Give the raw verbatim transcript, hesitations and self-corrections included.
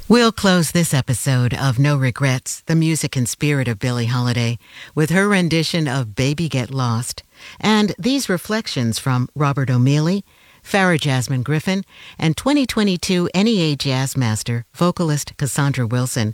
We'll close this episode of No Regrets, the music and spirit of Billie Holiday, with her rendition of Baby Get Lost, and these reflections from Robert O'Meally, Farah Jasmine Griffin, and twenty twenty-two N E A Jazz Master, vocalist Cassandra Wilson,